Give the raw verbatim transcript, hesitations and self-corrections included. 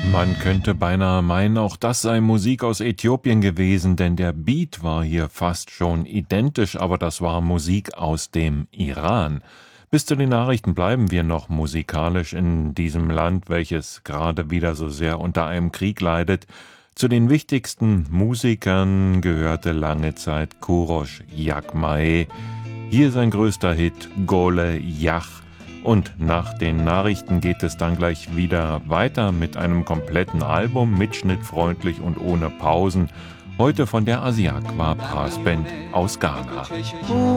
Man könnte beinahe meinen, auch das sei Musik aus Äthiopien gewesen, denn der Beat war hier fast schon identisch, aber das war Musik aus dem Iran. Bis zu den Nachrichten bleiben wir noch musikalisch in diesem Land, welches gerade wieder so sehr unter einem Krieg leidet. Zu den wichtigsten Musikern gehörte lange Zeit Kourosh Jagmae. Hier sein größter Hit Gole Yach. Und nach den Nachrichten geht es dann gleich wieder weiter mit einem kompletten Album, mitschnittfreundlich und ohne Pausen. Heute von der Asiakwa Brass Band aus Ghana.